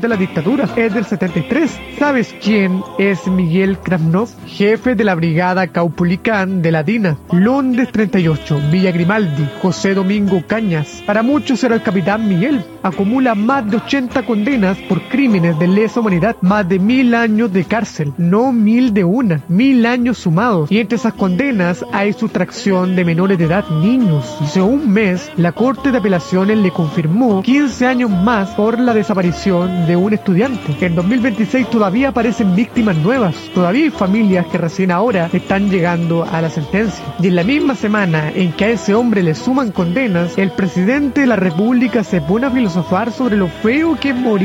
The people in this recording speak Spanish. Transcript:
de la dictadura. Es del 73. ¿Sabes quién es Miguel Kravnov? Jefe de la brigada Caupolicán de la DINA. Londres 38, Villa Grimaldi, José Domingo Cañas. Para muchos era el capitán Miguel. Acumula más de 80 condenas por crímenes de lesa humanidad. Más de 1000 años de cárcel. No 1000 de una, 1000 años sumados. Y entre esas condenas hay sustracción de menores de edad, niños. Hace un mes, la Corte de Apelaciones le confirmó 15 años más por la desaparición de un estudiante. En 2026 todavía aparecen víctimas nuevas. Todavía hay familias que recién ahora están llegando a la sentencia. Y en la misma semana en que a ese hombre le suman condenas, el presidente de la República se pone a filosofar sobre lo feo que es morir